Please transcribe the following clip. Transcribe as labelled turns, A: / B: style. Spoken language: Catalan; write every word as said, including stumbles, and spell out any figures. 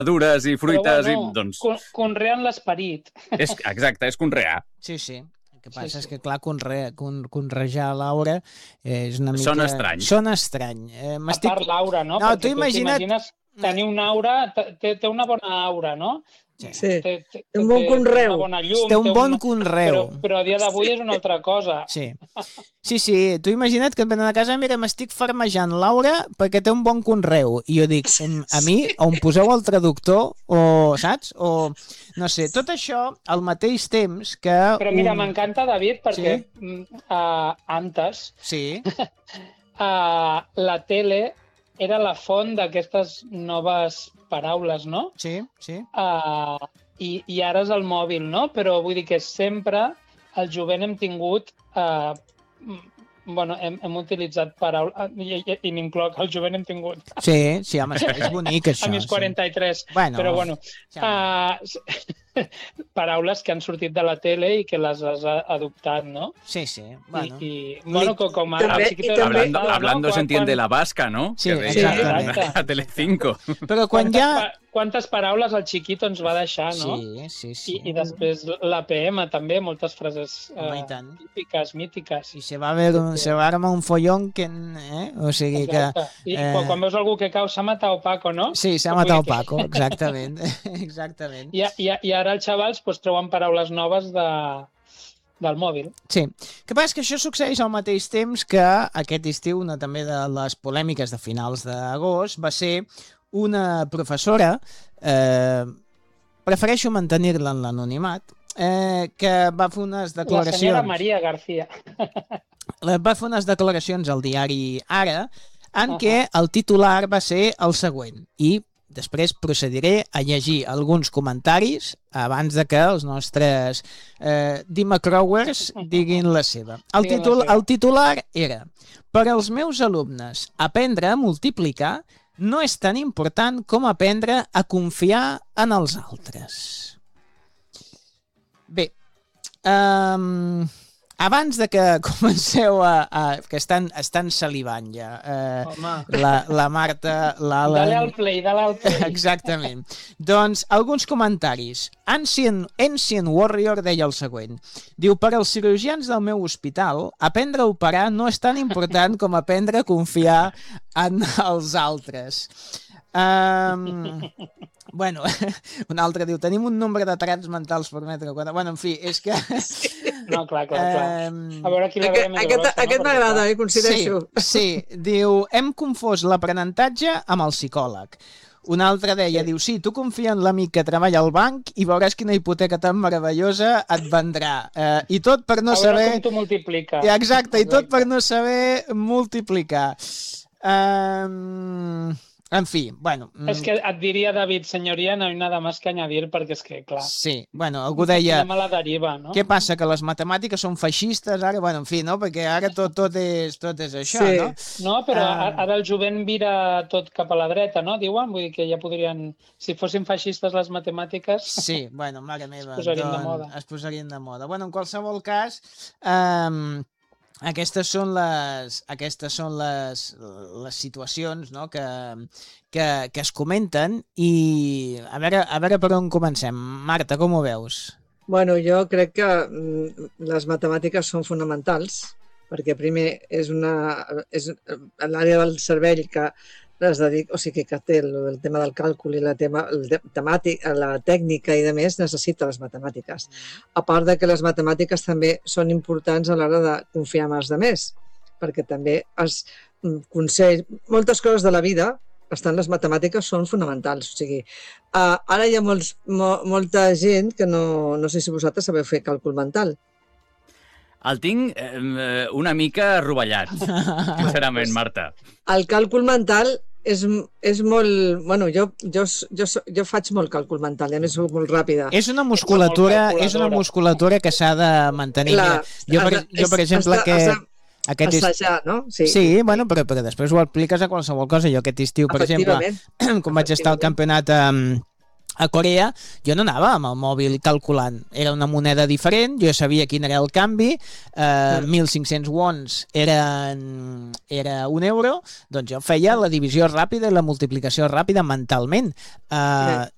A: verdures i fruites,
B: Però, bueno,
A: i doncs...
B: con conreen l'esperit.
A: És, exacte, és conrear.
C: Sí, sí. El que passa
B: Sí, sí.
C: és que, clar, conre, con, conrejar Laura és una mica...
A: Sona estrany.
C: Sona estrany. Eh,
B: A part l'aura, no?
C: No,
B: Perquè
C: tu
B: tu
C: imagina't...
B: t'imagines tenir una aura, té, té una bona aura, no?
C: Sí.
D: Sí,
B: Té, té,
D: té un bon conreu.
B: Una bona llum,
C: Té un bon
B: una...
C: conreu.
B: Però, però a dia d'avui és una altra cosa.
C: Sí. Sí, sí, tu imagina't que et venen a casa, mira, m'estic farmejant Laura perquè té un bon conreu. I jo dic, a mi, on poseu el traductor, o, saps? O, no sé, tot això al mateix temps que...
B: Però mira,
C: un...
B: m'encanta, David, perquè
C: Sí?
B: uh, antes
C: Sí.
B: uh, la tele era la font d'aquestes noves paraules, no?
C: Sí, sí.
B: Uh, i, I ara és el mòbil, no? Però vull dir que sempre el jovent hem tingut... Uh, bueno, hem, hem utilitzat paraules... I, i, i m'incloc, el jovent hem tingut...
C: Sí, sí, home, és bonic això.
B: A mis quaranta-tres.
C: Sí. Bueno,
B: però bueno, uh, paraules que han sortit de la tele i que les has adoptat, no?
C: Sí, sí. Bueno,
B: I, i bueno, com, com a
D: També-
B: Chiquito
D: i
B: de la
D: també-
A: Hablando,
B: Calzada,
A: hablando
B: no?
A: se
B: Quan-
A: entiende
B: quan-
A: la vasca, ¿no?
C: Sí,
A: Que deia
C: exactament.
A: a Telecinco.
C: però quan
B: Quantes,
C: ja...
B: pa quantes paraules el Chiquito ens va deixar, no?
C: Sí, sí, sí.
B: I, I després l'A P M també, moltes frases
C: Home, i
B: eh,
C: tant.
B: típiques, mítiques.
C: I se va, ver un, se va armar un follón que... Eh? O sigui que...
B: Exacte. I
C: eh,
B: quan, quan veus algú que cau, s'ha matat Paco, no?
C: Sí, s'ha
B: Vull
C: matat
B: dir
C: el Paco, exactament. exactament.
B: I, i, I ara els xavals pues, troben paraules noves de, del mòbil.
C: Sí. El que passa és que això succeeix al mateix temps que aquest estiu, una també de les polèmiques de finals d'agost, va ser una professora, eh, prefereixo mantenir-la en l'anonimat, eh, que va fer unes
B: La
C: declaracions...
B: senyora Maria García.
C: va fer unes declaracions al diari Ara en
B: Uh-huh.
C: què el titular va ser el següent i després procediré a llegir alguns comentaris abans de que els nostres eh, dimacrowers diguin la seva. El,
B: Diguin la
C: títol,
B: seva.
C: el titular era: per als meus alumnes, aprendre a multiplicar no és tan important com aprendre a confiar en els altres. Bé, um, abans de que comenceu a... a que estan, estan salivant ja. Eh,
B: Home.
C: la, la Marta, l'Alan...
B: Dale al play, dale al play.
C: Exactament. Doncs alguns comentaris. Ancient, Ancient Warrior deia el següent. Diu, per als cirurgians del meu hospital, aprendre a operar no és tan important com aprendre a confiar en els altres. Um, bueno, un altre diu, tenim un nombre de trans mentals per metre quadrat. Bueno, en fi, és que...
B: No, clar, clar, clar.
C: Um,
B: A veure qui la
D: Aquest,
B: veia més
D: aquest,
B: grossa, no?
D: aquest
B: Perquè,
D: m'agrada,
B: clar,
D: eh, coincideixo.
C: Sí, sí, diu, hem confós l'aprenentatge amb el psicòleg. Un altre deia,
B: Sí.
C: diu, sí, tu confia en l'amic que treballa al banc i veuràs quina hipoteca tan meravellosa et vendrà. Eh, I tot per no
B: a veure
C: saber...
B: com tu multiplica.
C: I exacte, i tot
B: Exacte.
C: per no saber multiplicar. Um, en fi, bueno... mm,
B: És que et diria, David, senyoria, no hay nada más que añadir, perquè és que, clar,
C: Sí, bueno, algú deia...
B: anem a la deriva, no?
C: Què passa, que les matemàtiques són feixistes ara? Bueno, en fi, no? Perquè ara tot, tot, és, tot és això,
D: Sí.
C: no?
B: No, però
C: Ah.
B: a- ara el jovent vira tot cap a la dreta, no? Diuen, vull dir que ja podrien... Si fossin feixistes les matemàtiques...
C: Sí, bueno, mare meva.
B: Es posarien de
C: doncs,
B: moda.
C: Es posarien de moda. Bueno, en qualsevol cas, um, aquestes són les, aquestes són les, les situacions, no?, que, que, que es comenten i a veure, a veure per on comencem. Marta, com ho veus?
D: Bueno, jo crec que mm, les matemàtiques són fonamentals, perquè primer és una és l'àrea del cervell que es dedica, o sigui, que té el, el tema del càlcul i la, tema, el te- temàtic, la tècnica i de més, necessita les matemàtiques. A part de que les matemàtiques també són importants a l'hora de confiar en els altres, perquè també es mm, consell, moltes coses de la vida estan les matemàtiques són fonamentals. O sigui, uh, ara hi ha molts, mo, molta gent que no, no sé si vosaltres sabeu fer càlcul mental.
A: El tinc eh, una mica rovellat, sincerament, Marta.
D: El càlcul mental és, és molt... Bueno, jo, jo, jo, jo faig molt càlcul mental, i a més soc molt ràpida.
C: És una musculatura,
B: molt
C: és una
B: calculadora.
C: musculatura que s'ha de mantenir.
D: Clar,
C: Mira, jo, per,
D: has de-
C: jo, per
D: has-
C: exemple,
D: has de-
C: que...
D: has de
C: Aquest est...
D: Assajar, no? Sí,
C: Sí, bueno, però, però després ho expliques a qualsevol cosa. Jo aquest estiu, per exemple,
D: efectivament.
C: quan vaig estar al campionat a, a Corea, jo no anava amb el mòbil calculant. Era una moneda diferent, jo sabia quin era el canvi, eh, mil cinc-cents wons eren, era un euro, doncs jo feia la divisió ràpida i la multiplicació ràpida mentalment. Eh,